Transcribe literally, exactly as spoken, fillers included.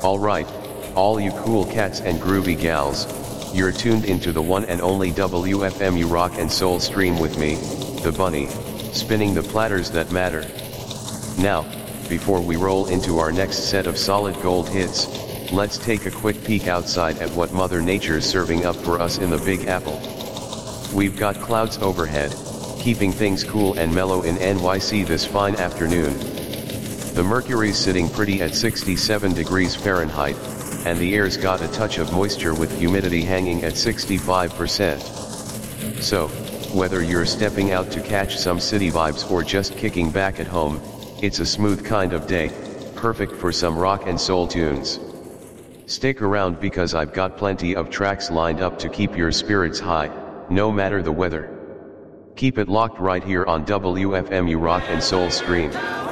Alright, all you cool cats and groovy gals, you're tuned into the one and only W F M U Rock and Soul stream with me, the Bunny, spinning the platters that matter. Now, before we roll into our next set of solid gold hits, let's take a quick peek outside at what Mother Nature's serving up for us in the Big Apple. We've got clouds overhead, keeping things cool and mellow in N Y C this fine afternoon. The mercury's sitting pretty at sixty-seven degrees Fahrenheit, and the air's got a touch of moisture with humidity hanging at sixty-five percent. So, whether you're stepping out to catch some city vibes or just kicking back at home, it's a smooth kind of day, perfect for some rock and soul tunes. Stick around because I've got plenty of tracks lined up to keep your spirits high, no matter the weather. Keep it locked right here on W F M U Rock and Soul Stream.